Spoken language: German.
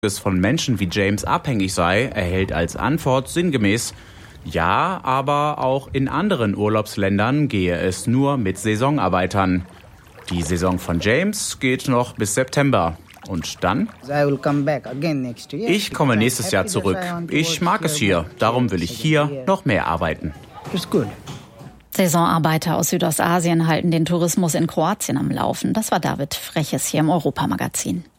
es von Menschen wie James abhängig sei, erhält als Antwort sinngemäß: Ja, aber auch in anderen Urlaubsländern gehe es nur mit Saisonarbeitern. Die Saison von James geht noch bis September. Und dann? Ich komme nächstes Jahr zurück. Ich mag es hier. Darum will ich hier noch mehr arbeiten. Saisonarbeiter aus Südostasien halten den Tourismus in Kroatien am Laufen. Das war David Freches hier im Europamagazin.